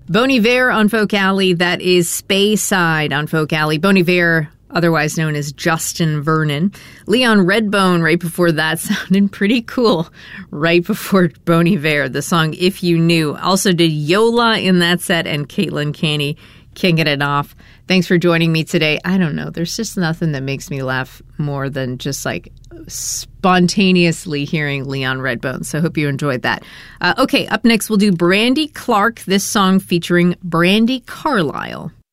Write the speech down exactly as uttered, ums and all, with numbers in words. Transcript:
Bon Iver on Folk Alley. That is Speyside on Folk Alley. Bon Iver, otherwise known as Justin Vernon. Leon Redbone right before that, sounding pretty cool. Right before Bon Iver, the song If You Knew. Also did Yola in that set and Caitlin Caney kicking it off. Thanks for joining me today. I don't know. There's just nothing that makes me laugh more than just like spontaneously hearing Leon Redbone. So I hope you enjoyed that. Uh, okay, up next we'll do Brandi Clark, this song featuring Brandi Carlile.